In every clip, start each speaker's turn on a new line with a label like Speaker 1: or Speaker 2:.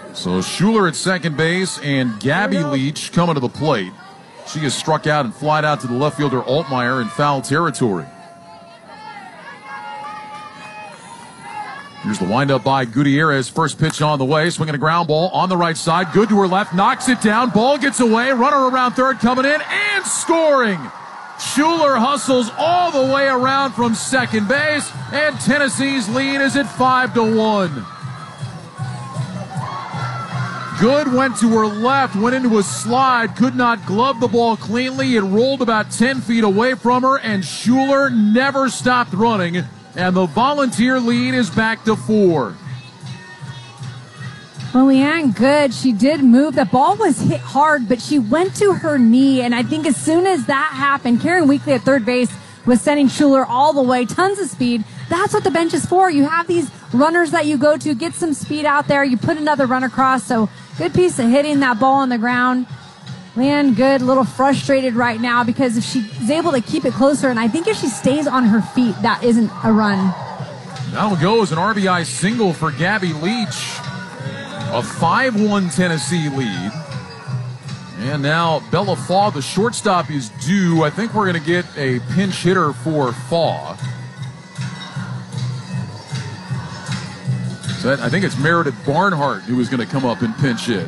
Speaker 1: So Schuler at second base and Gabby Leach coming to the plate. She is struck out and flied out to the left fielder Altmaier in foul territory. Here's the windup by Gutierrez. First pitch on the way. Swinging a ground ball on the right side. Good to her left. Knocks it down. Ball gets away. Runner around third coming in and scoring. Schuler hustles all the way around from second base. And Tennessee's lead is at 5-1. Good went to her left. Went into a slide. Could not glove the ball cleanly. It rolled about 10 feet away from her. And Schuler never stopped running. And the Volunteer lead is back to 4.
Speaker 2: Well, Leanne Good, she did move. The ball was hit hard, but she went to her knee. And I think as soon as that happened, Karen Weekly at third base was sending Schuler all the way. Tons of speed. That's what the bench is for. You have these runners that you go to, get some speed out there. You put another run across. So good piece of hitting that ball on the ground. Leanne Good, a little frustrated right now because if she's able to keep it closer, and I think if she stays on her feet, that isn't a run.
Speaker 1: Now goes an RBI single for Gabby Leach. A 5-1 Tennessee lead. And now Bella Faw, the shortstop, is due. I think we're going to get a pinch hitter for Faw. So I think it's Meredith Barnhart who is going to come up and pinch hit.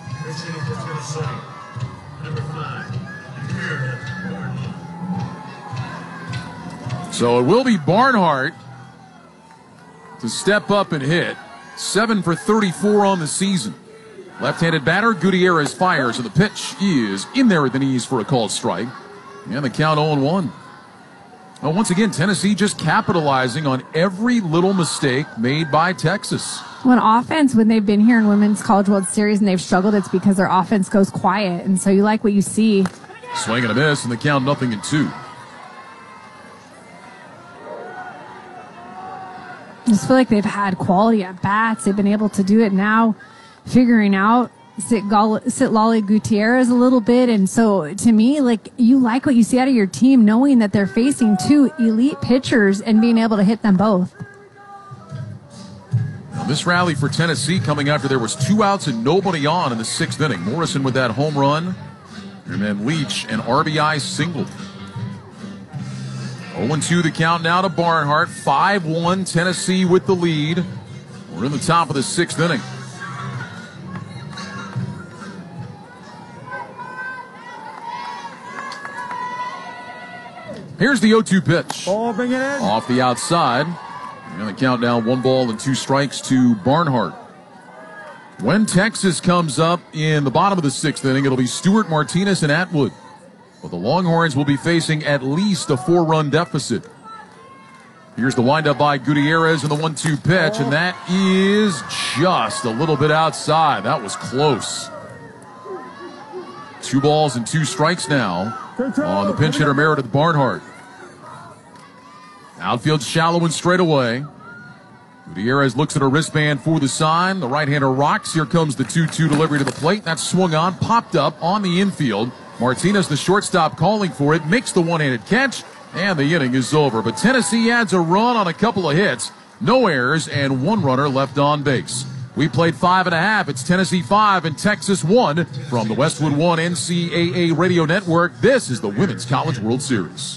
Speaker 1: So it will be Barnhart to step up and hit. 7 for 34 on the season. Left-handed batter, Gutierrez fires, and the pitch is in there at the knees for a called strike. And the count 0-1. Well, once again, Tennessee just capitalizing on every little mistake made by Texas.
Speaker 2: When offense, when they've been here in Women's College World Series and they've struggled, it's because their offense goes quiet. And so you like what you see.
Speaker 1: Swing and a miss, and the count 0-2.
Speaker 2: I just feel like they've had quality at bats. They've been able to do it now, figuring out Lolly Gutierrez a little bit. And so to me, like, you like what you see out of your team, knowing that they're facing two elite pitchers and being able to hit them both.
Speaker 1: Now this rally for Tennessee coming after there was 2 outs and nobody on in the 6th inning. Morrison with that home run, and then Leach an RBI single. 0-2 the count now to Barnhart. 5-1 Tennessee with the lead. We're in the top of the 6th inning. Here's the 0-2 pitch.
Speaker 3: Oh, bring it in.
Speaker 1: Off the outside. And the count down 1 ball and 2 strikes to Barnhart. When Texas comes up in the bottom of the 6th inning, it'll be Stewart, Martinez, and Atwood. But the Longhorns will be facing at least a 4-run deficit. Here's the windup by Gutierrez and the 1-2 pitch, and that is just a little bit outside. That was close. 2 balls and 2 strikes now on the pinch hitter Meredith Barnhart. Outfield shallow and straight away. Gutierrez looks at her wristband for the sign. The right-hander rocks. Here comes the 2-2 delivery to the plate. That's swung on, popped up on the infield. Martinez, the shortstop, calling for it, makes the one-handed catch, and the inning is over. But Tennessee adds a run on a couple of hits, no errors, and 1 runner left on base. We played 5.5. It's Tennessee 5 and Texas 1 from the Westwood One NCAA Radio Network. This is the Women's College World Series.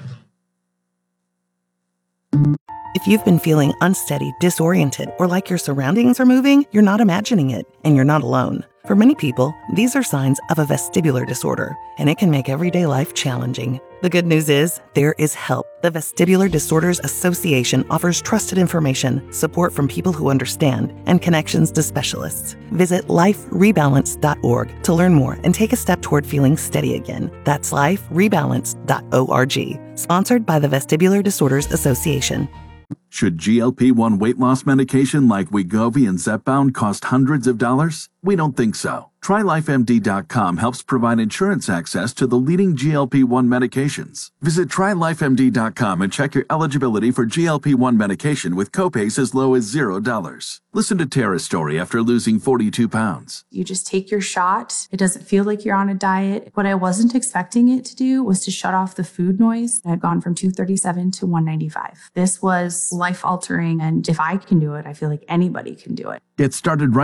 Speaker 4: If you've been feeling unsteady, disoriented, or like your surroundings are moving, you're not imagining it, and you're not alone. For many people, these are signs of a vestibular disorder, and it can make everyday life challenging. The good news is, there is help. The Vestibular Disorders Association offers trusted information, support from people who understand, and connections to specialists. Visit liferebalance.org to learn more and take a step toward feeling steady again. That's liferebalance.org. Sponsored by the Vestibular Disorders Association.
Speaker 5: Should GLP-1 weight loss medication like Wegovy and Zepbound cost hundreds of dollars? We don't think so. TryLifeMD.com helps provide insurance access to the leading GLP-1 medications. Visit TryLifeMD.com and check your eligibility for GLP-1 medication with copays as low as $0. Listen to Tara's story after losing 42 pounds.
Speaker 6: You just take your shot. It doesn't feel like you're on a diet. What I wasn't expecting it to do was to shut off the food noise. I had gone from 237 to 195. This was life-altering, and if I can do it, I feel like anybody can do it.
Speaker 5: Get started right